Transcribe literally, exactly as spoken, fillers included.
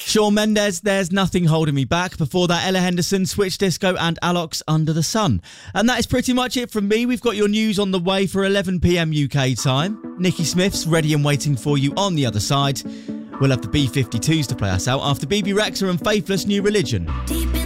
Shawn Mendes, There's Nothing Holding Me Back. Before that, Ella Henderson, Switch Disco and Alox, Under the Sun. And that is pretty much it from me. We've got your news on the way for eleven p m U K time. Nikki Smith's ready and waiting for you on the other side. We'll have the B fifty-twos to play us out after B B Rexha and Faithless New Religion.